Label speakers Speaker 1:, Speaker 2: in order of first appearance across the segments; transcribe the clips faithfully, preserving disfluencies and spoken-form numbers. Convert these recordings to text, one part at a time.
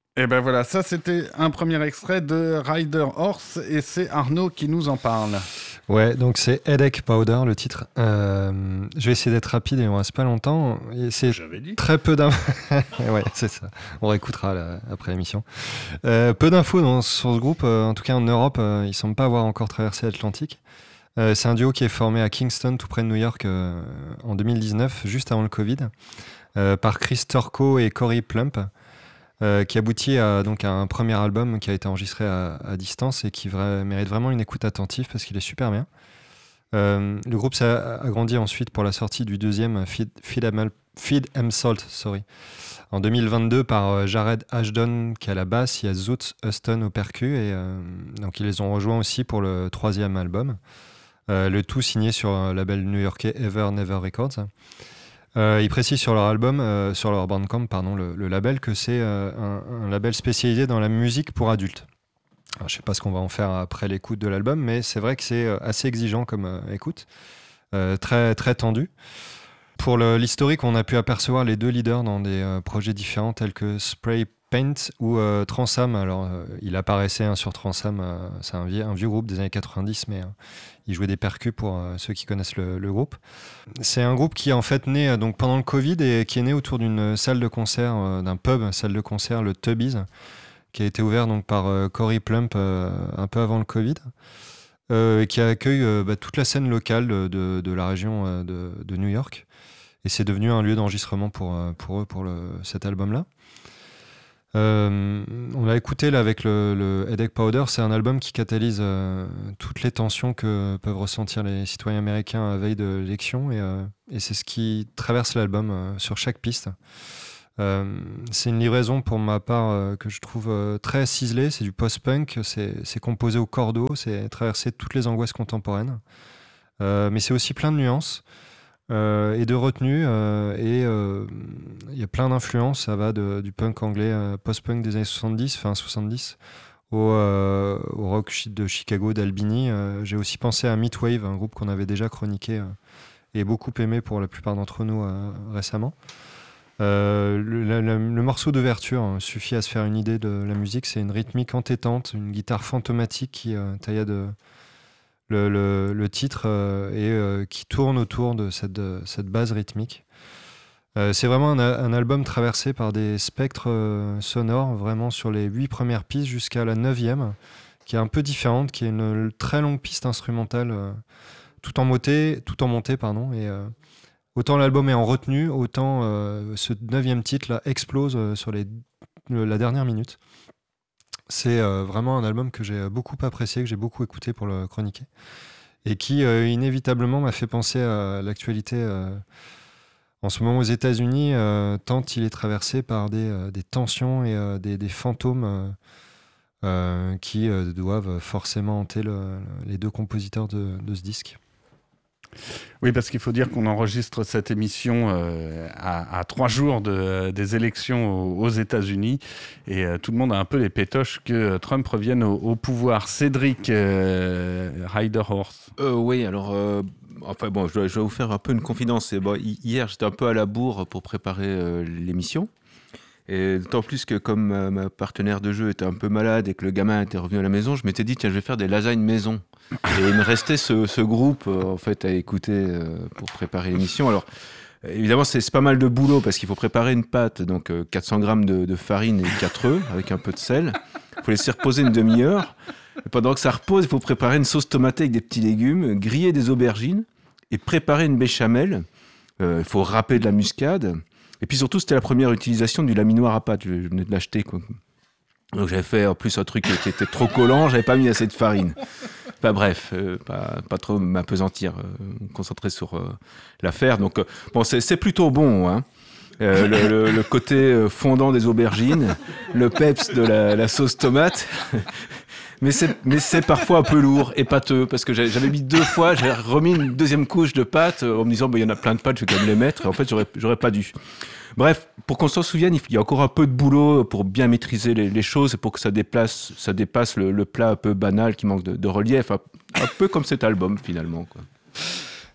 Speaker 1: Et ben voilà, ça c'était un premier extrait de Rider Horse et c'est Arnaud qui nous en parle.
Speaker 2: Ouais, donc c'est Headache Powder le titre. Euh, je vais essayer d'être rapide et on reste pas longtemps. Et c'est
Speaker 1: J'avais dit.
Speaker 2: très peu d'infos. Ouais, c'est ça. On réécoutera là, après l'émission. Euh, peu d'infos dans, sur ce groupe. Euh, en tout cas en Europe, euh, ils semblent pas avoir encore traversé l'Atlantique. Euh, c'est un duo qui est formé à Kingston, tout près de New York, euh, en deux mille dix-neuf, juste avant le Covid, euh, par Chris Turco et Corey Plump. Euh, qui aboutit à, donc, à un premier album qui a été enregistré à, à distance et qui vra- mérite vraiment une écoute attentive parce qu'il est super bien. Euh, le groupe s'est agrandi ensuite pour la sortie du deuxième Feed, Feed, Em, Feed Em Salt sorry, en deux mille vingt-deux par euh, Jared Ashton qui est à la basse, il y a Zoot Huston au percu et euh, donc ils les ont rejoints aussi pour le troisième album. Euh, le tout signé sur le label new-yorkais Ever Never Records. Euh, ils précisent sur leur album, euh, sur leur Bandcamp, pardon, le, le label, que c'est euh, un, un label spécialisé dans la musique pour adultes. Alors, je ne sais pas ce qu'on va en faire après l'écoute de l'album, mais c'est vrai que c'est euh, assez exigeant comme euh, écoute, euh, très, très tendu. Pour le, l'historique, on a pu apercevoir les deux leaders dans des euh, projets différents tels que Spray Paint ou euh, Transam. Alors, euh, il apparaissait hein, sur Transam, euh, c'est un vieux, un vieux groupe des années quatre-vingt-dix, mais euh, il jouait des percus pour euh, ceux qui connaissent le, le groupe. C'est un groupe qui est en fait né euh, donc, pendant le Covid et qui est né autour d'une salle de concert, euh, d'un pub, salle de concert, le Tubbies, qui a été ouvert donc, par euh, Corey Plump euh, un peu avant le Covid. Euh, qui accueille euh, bah, toute la scène locale de, de, de la région euh, de, de New York. Et c'est devenu un lieu d'enregistrement pour, euh, pour eux, pour le, cet album-là. Euh, on l'a écouté là avec le, le Headache Powder, c'est un album qui catalyse euh, toutes les tensions que peuvent ressentir les citoyens américains à veille de l'élection et, euh, et c'est ce qui traverse l'album euh, sur chaque piste. Euh, c'est une livraison pour ma part euh, que je trouve euh, très ciselée, c'est du post-punk, c'est, c'est composé au cordeau, c'est traversé de toutes les angoisses contemporaines, euh, mais c'est aussi plein de nuances. Euh, et de retenue. Euh, et il euh, y a plein d'influences. Ça va de, du punk anglais, euh, post-punk des années soixante-dix, fin soixante-dix, au, euh, au rock de Chicago d'Albini. Euh, j'ai aussi pensé à Meatwave, un groupe qu'on avait déjà chroniqué euh, et beaucoup aimé pour la plupart d'entre nous euh, récemment. Euh, le, le, le morceau d'ouverture hein, suffit à se faire une idée de la musique. C'est une rythmique entêtante, une guitare fantomatique qui euh, taillade de le, le, le titre euh, et euh, qui tourne autour de cette, de, cette base rythmique. Euh, c'est vraiment un, un album traversé par des spectres euh, sonores, vraiment sur les huit premières pistes jusqu'à la neuvième, qui est un peu différente, qui est une très longue piste instrumentale, euh, tout en montée, tout en montée, pardon. Et euh, autant l'album est en retenue, autant euh, ce neuvième titre là explose euh, sur les, le, la dernière minute. C'est euh, vraiment un album que j'ai beaucoup apprécié, que j'ai beaucoup écouté pour le chroniquer, et qui euh, inévitablement m'a fait penser à l'actualité euh, en ce moment aux États-Unis, euh, tant il est traversé par des, euh, des tensions et euh, des, des fantômes euh, euh, qui euh, doivent forcément hanter le, les deux compositeurs de, de ce disque.
Speaker 1: Oui, parce qu'il faut dire qu'on enregistre cette émission euh, à, à trois jours de, des élections aux, aux États-Unis et euh, tout le monde a un peu les pétoches que Trump revienne au, au pouvoir. Cédric euh, Rider Horse.
Speaker 3: Euh, oui, alors, euh, enfin bon, je dois, je dois vous faire un peu une confidence. Et bon, hier, j'étais un peu à la bourre pour préparer euh, l'émission. Et d'autant plus que comme euh, ma partenaire de jeu était un peu malade et que le gamin était revenu à la maison, je m'étais dit, tiens, je vais faire des lasagnes maison. Et il me restait ce, ce groupe euh, en fait, à écouter euh, pour préparer l'émission. Alors, évidemment, c'est, c'est pas mal de boulot parce qu'il faut préparer une pâte, donc euh, quatre cents grammes de, de farine et quatre œufs avec un peu de sel. Il faut laisser reposer une demi-heure. Et pendant que ça repose, il faut préparer une sauce tomatée avec des petits légumes, griller des aubergines et préparer une béchamel. Euh, il faut râper de la muscade. Et puis surtout, c'était la première utilisation du laminoir à pâte. Je venais de l'acheter, quoi. Donc j'avais fait en plus un truc qui était trop collant, j'avais pas mis assez de farine. Enfin bref, euh, pas, pas trop m'apesantir, euh, me concentrer sur euh, l'affaire. Donc euh, bon, c'est, c'est plutôt bon, hein. Euh, le, le, le côté fondant des aubergines, le peps de la, la sauce tomate. Mais c'est, mais c'est parfois un peu lourd et pâteux, parce que j'avais mis deux fois, j'ai remis une deuxième couche de pâtes en me disant, il bah, y en a plein de pâtes, je vais quand même les mettre, et en fait, j'aurais, j'aurais pas dû. Bref, pour qu'on s'en souvienne, il y a encore un peu de boulot pour bien maîtriser les, les choses et pour que ça, déplace, ça dépasse le, le plat un peu banal qui manque de, de relief, un, un peu comme cet album finalement, quoi.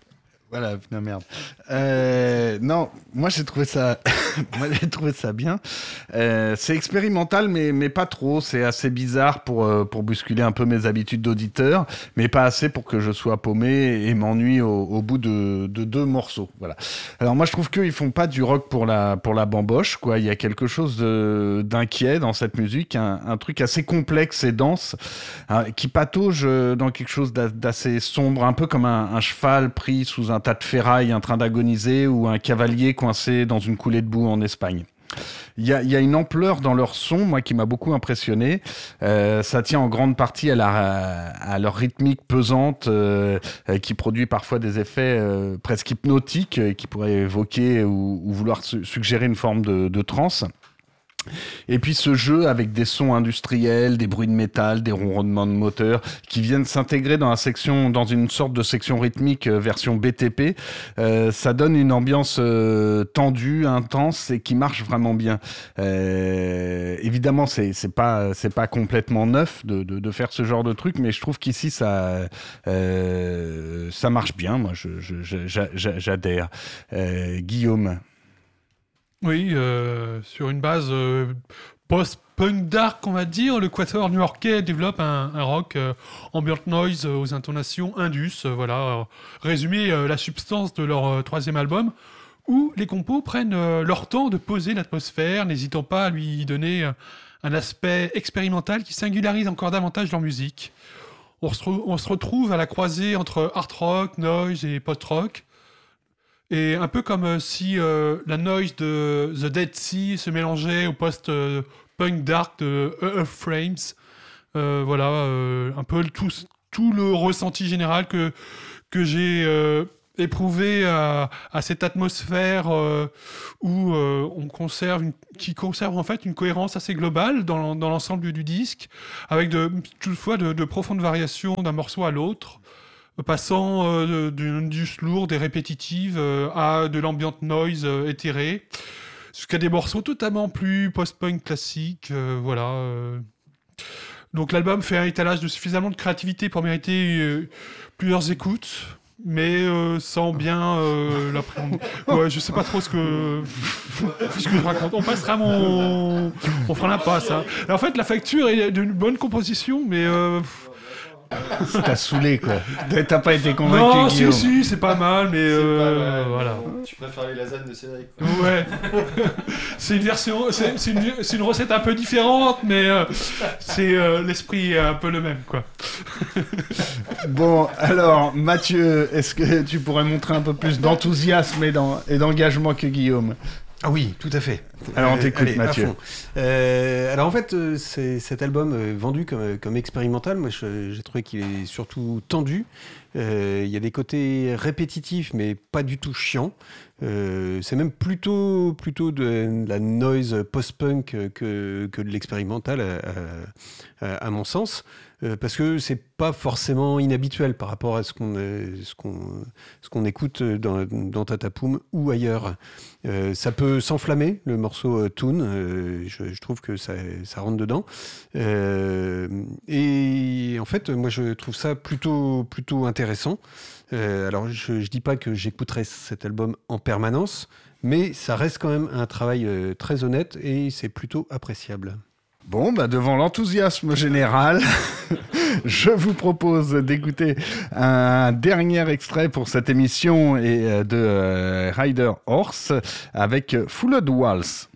Speaker 1: Voilà, non merde. Euh, non, moi j'ai trouvé ça, moi j'ai trouvé ça bien. Euh, c'est expérimental, mais mais pas trop. C'est assez bizarre pour euh, pour bousculer un peu mes habitudes d'auditeur, mais pas assez pour que je sois paumé et m'ennuie au, au bout de, de deux morceaux. Voilà. Alors moi je trouve qu'ils font pas du rock pour la pour la bamboche, quoi. Il y a quelque chose de, d'inquiet dans cette musique, un, un truc assez complexe et dense, hein, qui patauge dans quelque chose d'a, d'assez sombre, un peu comme un, un cheval pris sous un un tas de ferraille en train d'agoniser ou un cavalier coincé dans une coulée de boue en Espagne. Il y a, il y a une ampleur dans leur son, moi, qui m'a beaucoup impressionné. Euh, ça tient en grande partie à, la, à leur rythmique pesante, euh, qui produit parfois des effets euh, presque hypnotiques, euh, qui pourraient évoquer ou, ou vouloir su- suggérer une forme de, de transe. Et puis ce jeu avec des sons industriels, des bruits de métal, des ronronnements de moteur qui viennent s'intégrer dans la section, dans une sorte de section rythmique euh, version B T P, euh, ça donne une ambiance euh, tendue, intense et qui marche vraiment bien. Euh, évidemment, c'est c'est pas c'est pas complètement neuf de, de de faire ce genre de truc, mais je trouve qu'ici ça euh, ça marche bien. Moi, je, je, je, j'adhère. Euh, Guillaume.
Speaker 4: Oui, euh, sur une base euh, post-punk dark, on va dire, le quatuor new-yorkais développe un, un rock euh, ambient noise aux intonations indus. Euh, voilà, euh, résumé euh, la substance de leur euh, troisième album, où les compos prennent euh, leur temps de poser l'atmosphère, n'hésitant pas à lui donner euh, un aspect expérimental qui singularise encore davantage leur musique. On se, re- on se retrouve à la croisée entre art rock, noise et post-rock. Et un peu comme euh, si euh, la noise de The Dead Sea se mélangeait au post-punk dark de Earth Frames. Euh, voilà, euh, un peu tout, tout le ressenti général que, que j'ai euh, éprouvé à, à cette atmosphère euh, où euh, on conserve une, qui conserve en fait une cohérence assez globale dans, dans l'ensemble du, du disque, avec de, toutefois de, de profondes variations d'un morceau à l'autre, passant euh, d'une douce lourde et répétitive euh, à de l'ambient noise euh, éthéré, jusqu'à des morceaux totalement plus post-punk classiques. Euh, voilà. Euh. Donc l'album fait un étalage de suffisamment de créativité pour mériter euh, plusieurs écoutes, mais euh, sans bien euh, l'appréhender. Ouais, je sais pas trop ce que, ce que je raconte. On passera mon... On fera l'impasse. Hein. Et en fait, la facture est d'une bonne composition, mais... Euh...
Speaker 1: T'as saoulé, quoi. T'as pas été convaincu,
Speaker 4: non,
Speaker 1: Guillaume.
Speaker 4: si, si, c'est pas mal, mais euh,
Speaker 2: pas mal.
Speaker 4: voilà.
Speaker 2: Tu préfères les lasagnes de Cédric, quoi.
Speaker 4: Ouais. c'est une version, c'est, c'est, une, c'est une recette un peu différente, mais euh, c'est euh, l'esprit est un peu le même, quoi.
Speaker 1: Bon, alors, Mathieu, est-ce que tu pourrais montrer un peu plus d'enthousiasme et, d'en, et d'engagement que Guillaume ?
Speaker 5: Ah oui, tout à fait.
Speaker 1: Alors on t'écoute,
Speaker 5: allez,
Speaker 1: Mathieu.
Speaker 5: à fond. Euh, alors en fait, euh, c'est, cet album euh, vendu comme, comme expérimental, moi je- j'ai trouvé qu'il est surtout tendu. Euh, Il y a des côtés répétitifs, mais pas du tout chiants. Euh, c'est même plutôt, plutôt de la noise post-punk que, que de l'expérimental, à, à- à mon sens. Euh, parce que c'est pas forcément inhabituel par rapport à ce qu'on, euh, ce qu'on, ce qu'on écoute dans, dans Tatapoum ou ailleurs. Euh, ça peut s'enflammer, le morceau euh, Toon, euh, je, je trouve que ça, ça rentre dedans. Euh, et en fait, moi je trouve ça plutôt, plutôt intéressant. Euh, alors je ne dis pas que j'écouterai cet album en permanence, mais ça reste quand même un travail euh, très honnête et c'est plutôt appréciable.
Speaker 1: Bon, bah devant l'enthousiasme général, je vous propose d'écouter un dernier extrait pour cette émission et euh, de euh, Rider Horse avec Full of Waltz.